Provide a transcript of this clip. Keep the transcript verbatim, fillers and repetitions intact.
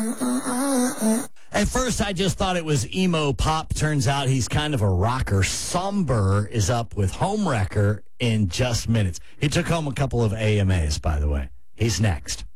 At first, I just thought it was emo pop. Turns out he's kind of a rocker. Somber is up with Homewrecker in just minutes. He took home a couple of A M As, by the way. He's next.